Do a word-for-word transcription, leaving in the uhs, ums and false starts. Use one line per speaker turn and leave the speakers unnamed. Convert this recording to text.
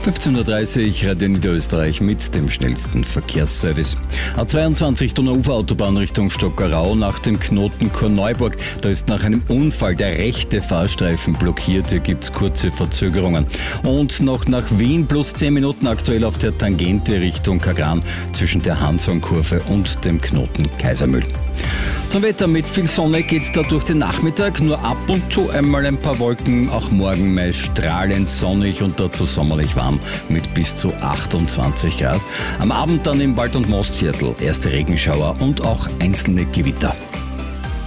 fünfzehn Uhr dreißig, Radio Niederösterreich mit dem schnellsten Verkehrsservice. A zweiundzwanzig Donauuferautobahn Richtung Stockerau nach dem Knoten Korneuburg. Da ist nach einem Unfall der rechte Fahrstreifen blockiert. Hier gibt es kurze Verzögerungen. Und noch nach Wien plus zehn Minuten aktuell auf der Tangente Richtung Kagran zwischen der Hanson-Kurve und dem Knoten Kaisermühl. Zum Wetter: mit viel Sonne geht's da durch den Nachmittag, nur ab und zu einmal ein paar Wolken, auch morgen meist strahlend sonnig und dazu sommerlich warm mit bis zu achtundzwanzig Grad. Am Abend dann im Wald- und Mostviertel erste Regenschauer und auch einzelne Gewitter.